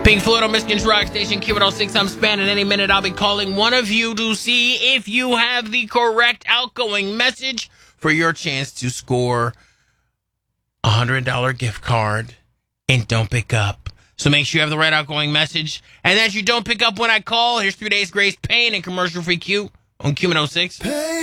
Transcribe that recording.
Pink Floyd on Michigan's Rock Station, Q106. I'm spanning any minute. I'll be calling one of you to see if you have the correct outgoing message for your chance to score a $100 gift card and don't pick up. So make sure you have the right outgoing message. And that you don't pick up when I call. Here's 3 days Grace Payne and commercial free Q on Q106.